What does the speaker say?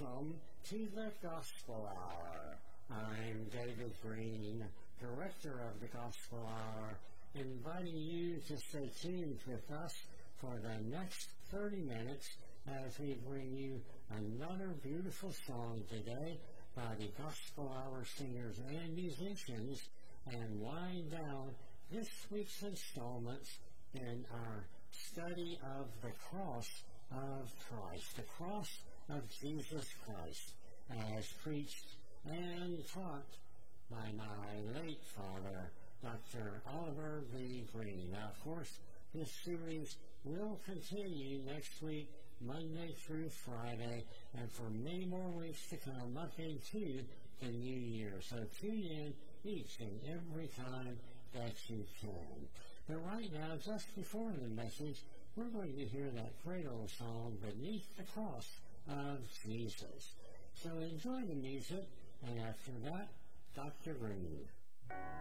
Welcome to the Gospel Hour. I'm David Green, Director of the Gospel Hour, inviting you to stay tuned with us for the next 30 minutes as we bring you another beautiful song today by the Gospel Hour singers and musicians, and wind down this week's installments in our study of the cross of Christ, the cross of Jesus Christ, as preached and taught by my late father, Dr. Oliver B. Green. Now, of course, this series will continue next week, Monday through Friday, and for many more weeks to come up into the new year. So tune in each and every time that you can. But right now, just before the message, we're going to hear that great old song, Beneath the Cross of Jesus. So enjoy the music, and after that, Dr. Green.